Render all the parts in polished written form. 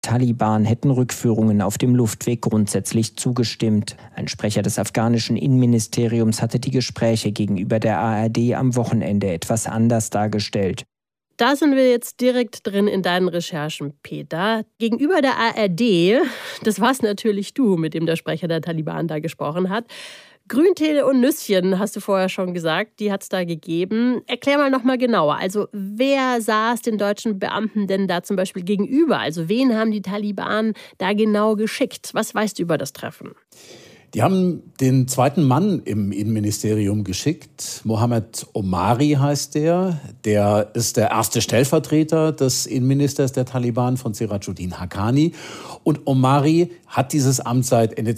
Taliban hätten Rückführungen auf dem Luftweg grundsätzlich zugestimmt. Ein Sprecher des afghanischen Innenministeriums hatte die Gespräche gegenüber der ARD am Wochenende etwas anders dargestellt. Da sind wir jetzt direkt drin in deinen Recherchen, Peter. Gegenüber der ARD, das war's natürlich du, mit dem der Sprecher der Taliban da gesprochen hat. Grüntee und Nüsschen, hast du vorher schon gesagt, die hat es da gegeben. Erklär mal noch mal genauer. Also wer saß den deutschen Beamten denn da zum Beispiel gegenüber? Also wen haben die Taliban da genau geschickt? Was weißt du über das Treffen? Die haben den zweiten Mann im Innenministerium geschickt. Mohammed Omari heißt der. Der ist der erste Stellvertreter des Innenministers der Taliban von Sirajuddin Haqqani. Und Omari hat dieses Amt seit Ende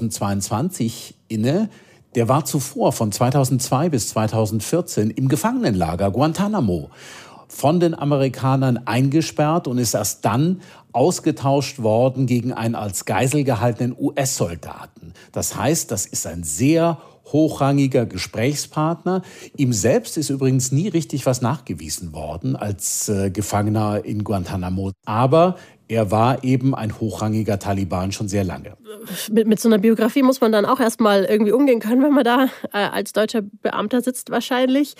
2022 inne. Der war zuvor von 2002 bis 2014 im Gefangenenlager Guantanamo von den Amerikanern eingesperrt und ist erst dann ausgetauscht worden gegen einen als Geisel gehaltenen US-Soldaten. Das heißt, das ist ein sehr hochrangiger Gesprächspartner. Ihm selbst ist übrigens nie richtig was nachgewiesen worden als Gefangener in Guantanamo. Aber er war eben ein hochrangiger Taliban schon sehr lange. Mit so einer Biografie muss man dann auch erstmal irgendwie umgehen können, wenn man da als deutscher Beamter sitzt wahrscheinlich.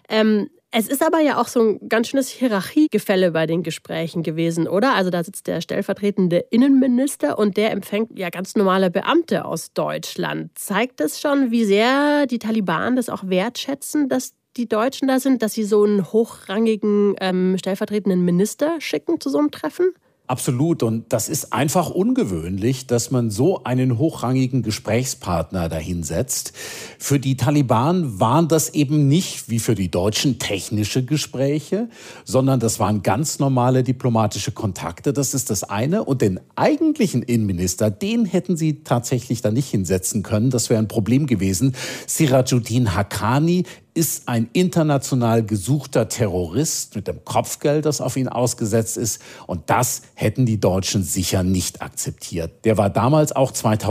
Es ist aber ja auch so ein ganz schönes Hierarchiegefälle bei den Gesprächen gewesen, oder? Also da sitzt der stellvertretende Innenminister und der empfängt ja ganz normale Beamte aus Deutschland. Zeigt das schon, wie sehr die Taliban das auch wertschätzen, dass die Deutschen da sind, dass sie so einen hochrangigen stellvertretenden Minister schicken zu so einem Treffen? Absolut. Und das ist einfach ungewöhnlich, dass man so einen hochrangigen Gesprächspartner dahinsetzt. Für die Taliban waren das eben nicht, wie für die Deutschen, technische Gespräche, sondern das waren ganz normale diplomatische Kontakte. Das ist das eine. Und den eigentlichen Innenminister, den hätten sie tatsächlich da nicht hinsetzen können. Das wäre ein Problem gewesen. Sirajuddin Haqqani ist ein international gesuchter Terrorist mit dem Kopfgeld, das auf ihn ausgesetzt ist. Und das hätten die Deutschen sicher nicht akzeptiert. Der war damals auch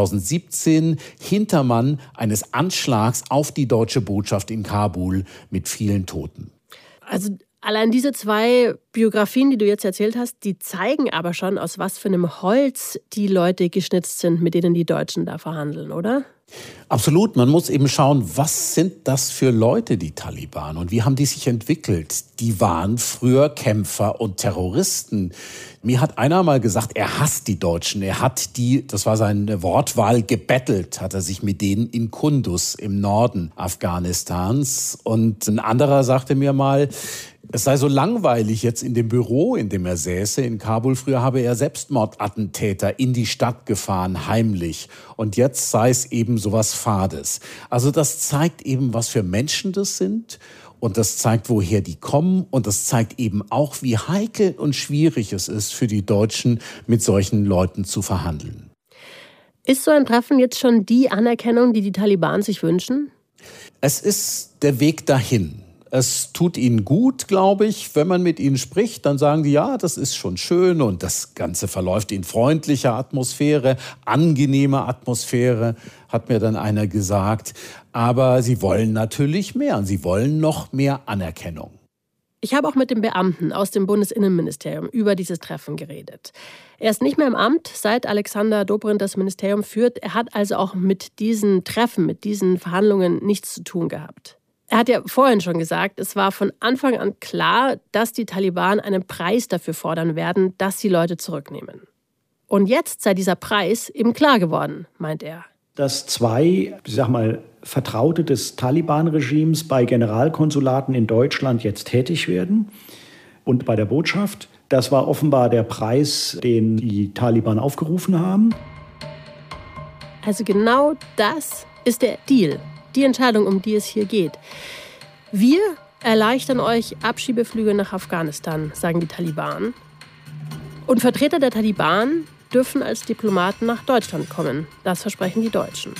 2017 Hintermann eines Anschlags auf die deutsche Botschaft in Kabul mit vielen Toten. Also allein diese zwei Biografien, die du jetzt erzählt hast, die zeigen aber schon, aus was für einem Holz die Leute geschnitzt sind, mit denen die Deutschen da verhandeln, oder? Absolut. Man muss eben schauen, was sind das für Leute, die Taliban, und wie haben die sich entwickelt? Die waren früher Kämpfer und Terroristen. Mir hat einer mal gesagt, er hasst die Deutschen. Er hat die, das war seine Wortwahl, gebettelt, hat er sich mit denen in Kunduz im Norden Afghanistans. Und ein anderer sagte mir mal, es sei so langweilig jetzt in dem Büro, in dem er säße in Kabul. Früher habe er Selbstmordattentäter in die Stadt gefahren, heimlich. Und jetzt sei es eben sowas Fades. Also das zeigt eben, was für Menschen das sind. Und das zeigt, woher die kommen. Und das zeigt eben auch, wie heikel und schwierig es ist für die Deutschen, mit solchen Leuten zu verhandeln. Ist so ein Treffen jetzt schon die Anerkennung, die die Taliban sich wünschen? Es ist der Weg dahin. Es tut ihnen gut, glaube ich, wenn man mit ihnen spricht, dann sagen die, ja, das ist schon schön und das Ganze verläuft in freundlicher Atmosphäre, angenehmer Atmosphäre, hat mir dann einer gesagt. Aber sie wollen natürlich mehr und sie wollen noch mehr Anerkennung. Ich habe auch mit dem Beamten aus dem Bundesinnenministerium über dieses Treffen geredet. Er ist nicht mehr im Amt, seit Alexander Dobrindt das Ministerium führt. Er hat also auch mit diesen Treffen, mit diesen Verhandlungen nichts zu tun gehabt. Er hat ja vorhin schon gesagt, es war von Anfang an klar, dass die Taliban einen Preis dafür fordern werden, dass sie Leute zurücknehmen. Und jetzt sei dieser Preis eben klar geworden, meint er. Dass zwei, Vertraute des Taliban-Regimes bei Generalkonsulaten in Deutschland jetzt tätig werden und bei der Botschaft, das war offenbar der Preis, den die Taliban aufgerufen haben. Also genau das ist der Deal. Die Entscheidung, um die es hier geht. Wir erleichtern euch Abschiebeflüge nach Afghanistan, sagen die Taliban. Und Vertreter der Taliban dürfen als Diplomaten nach Deutschland kommen. Das versprechen die Deutschen.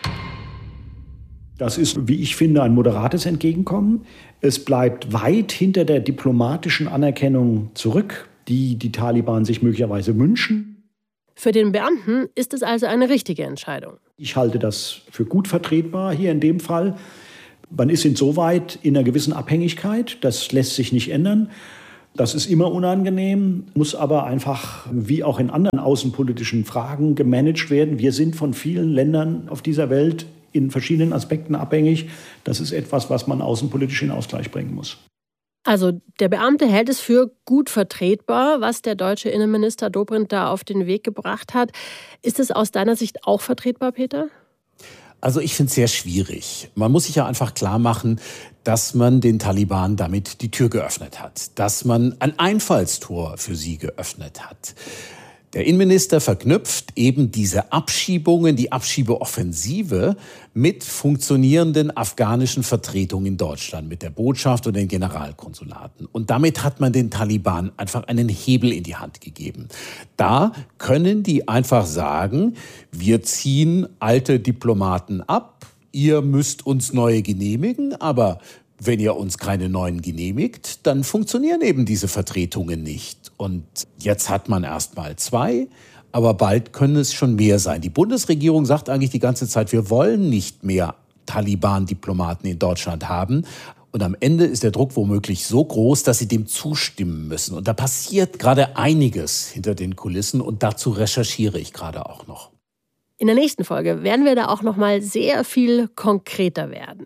Das ist, wie ich finde, ein moderates Entgegenkommen. Es bleibt weit hinter der diplomatischen Anerkennung zurück, die die Taliban sich möglicherweise wünschen. Für den Beamten ist es also eine richtige Entscheidung. Ich halte das für gut vertretbar hier in dem Fall. Man ist insoweit in einer gewissen Abhängigkeit, das lässt sich nicht ändern. Das ist immer unangenehm, muss aber einfach, wie auch in anderen außenpolitischen Fragen, gemanagt werden. Wir sind von vielen Ländern auf dieser Welt in verschiedenen Aspekten abhängig. Das ist etwas, was man außenpolitisch in Ausgleich bringen muss. Also der Beamte hält es für gut vertretbar, was der deutsche Innenminister Dobrindt da auf den Weg gebracht hat. Ist es aus deiner Sicht auch vertretbar, Peter? Also ich finde es sehr schwierig. Man muss sich ja einfach klar machen, dass man den Taliban damit die Tür geöffnet hat, dass man ein Einfallstor für sie geöffnet hat. Der Innenminister verknüpft eben diese Abschiebungen, die Abschiebeoffensive mit funktionierenden afghanischen Vertretungen in Deutschland, mit der Botschaft und den Generalkonsulaten. Und damit hat man den Taliban einfach einen Hebel in die Hand gegeben. Da können die einfach sagen, wir ziehen alte Diplomaten ab, ihr müsst uns neue genehmigen, aber wenn ihr uns keine neuen genehmigt, dann funktionieren eben diese Vertretungen nicht. Und jetzt hat man erst mal 2, aber bald können es schon mehr sein. Die Bundesregierung sagt eigentlich die ganze Zeit, wir wollen nicht mehr Taliban-Diplomaten in Deutschland haben. Und am Ende ist der Druck womöglich so groß, dass sie dem zustimmen müssen. Und da passiert gerade einiges hinter den Kulissen und dazu recherchiere ich gerade auch noch. In der nächsten Folge werden wir da auch noch mal sehr viel konkreter werden.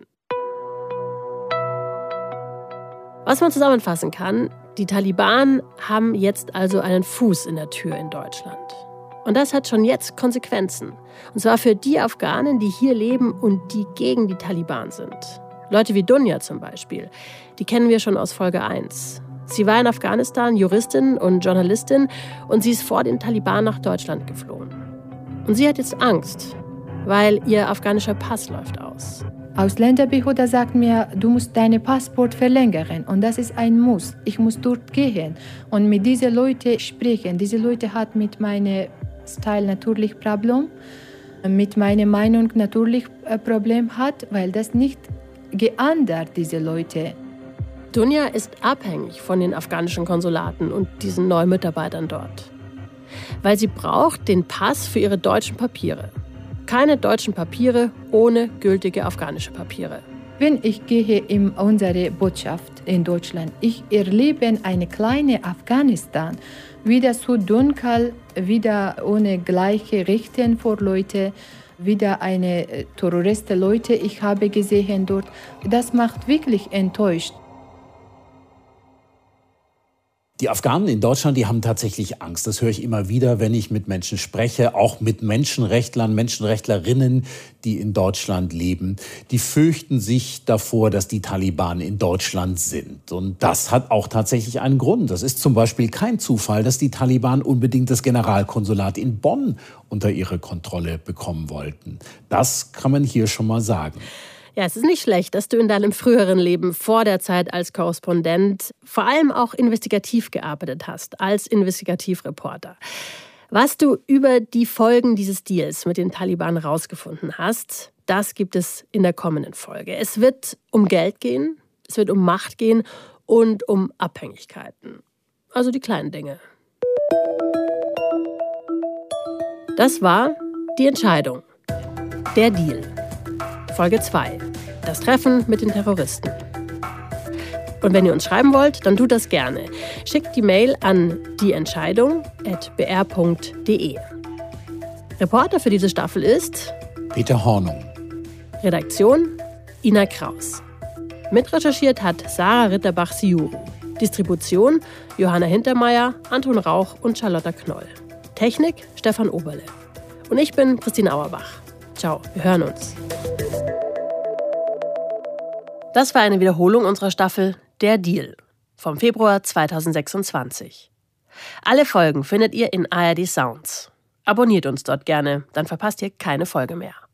Was man zusammenfassen kann, die Taliban haben jetzt also einen Fuß in der Tür in Deutschland. Und das hat schon jetzt Konsequenzen. Und zwar für die Afghanen, die hier leben und die gegen die Taliban sind. Leute wie Dunja zum Beispiel, die kennen wir schon aus Folge 1. Sie war in Afghanistan Juristin und Journalistin und sie ist vor den Taliban nach Deutschland geflohen. Und sie hat jetzt Angst, weil ihr afghanischer Pass läuft aus. Ausländerbehörde sagt mir, du musst dein Passport verlängern und das ist ein Muss. Ich muss dort gehen und mit diesen Leuten sprechen. Diese Leute hat mit meinem Style natürlich Problem, mit meiner Meinung natürlich ein Problem hat, weil das nicht geändert, diese Leute. Dunja ist abhängig von den afghanischen Konsulaten und diesen neuen Mitarbeitern dort. Weil sie braucht den Pass für ihre deutschen Papiere. Keine deutschen Papiere ohne gültige afghanische Papiere. Wenn ich gehe in unsere Botschaft in Deutschland, ich erlebe eine kleine Afghanistan, wieder so dunkel, wieder ohne gleiche Rechte für Leute, wieder eine Terroristen-Leute, ich habe gesehen dort. Das macht wirklich enttäuscht. Die Afghanen in Deutschland, die haben tatsächlich Angst. Das höre ich immer wieder, wenn ich mit Menschen spreche, auch mit Menschenrechtlern, Menschenrechtlerinnen, die in Deutschland leben. Die fürchten sich davor, dass die Taliban in Deutschland sind. Und das hat auch tatsächlich einen Grund. Das ist zum Beispiel kein Zufall, dass die Taliban unbedingt das Generalkonsulat in Bonn unter ihre Kontrolle bekommen wollten. Das kann man hier schon mal sagen. Ja, es ist nicht schlecht, dass du in deinem früheren Leben vor der Zeit als Korrespondent vor allem auch investigativ gearbeitet hast, als Investigativreporter. Was du über die Folgen dieses Deals mit den Taliban rausgefunden hast, das gibt es in der kommenden Folge. Es wird um Geld gehen, es wird um Macht gehen und um Abhängigkeiten. Also die kleinen Dinge. Das war Die Entscheidung. Der Deal. Folge 2. Das Treffen mit den Terroristen. Und wenn ihr uns schreiben wollt, dann tut das gerne. Schickt die Mail an dieentscheidung@br.de. Reporter für diese Staffel ist Peter Hornung. Redaktion Ina Kraus. Mitrecherchiert hat Sarah Ritterbach-Siuru. Distribution Johanna Hintermeier, Anton Rauch und Charlotta Knoll. Technik Stefan Oberle. Und ich bin Christine Auerbach. Ciao, wir hören uns. Das war eine Wiederholung unserer Staffel Der Deal vom Februar 2026. Alle Folgen findet ihr in ARD Sounds. Abonniert uns dort gerne, dann verpasst ihr keine Folge mehr.